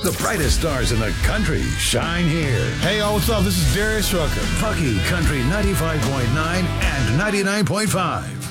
The brightest stars in the country shine here. Hey, y'all, what's up? This is Darius Rucker. Bucky Country 95.9 and 99.5.